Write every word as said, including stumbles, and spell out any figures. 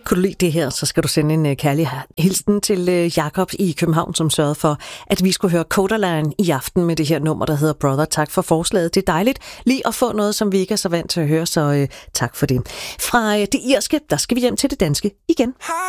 Kunne du lide det her, så skal du sende en uh, kærlig hilsen til uh, Jakob i København, som sørgede for, at vi skulle høre Coderline i aften med det her nummer, der hedder Brother. Tak for forslaget. Det er dejligt lige at få noget, som vi ikke er så vant til at høre, så uh, tak for det. Fra uh, det irske, der skal vi hjem til det danske igen.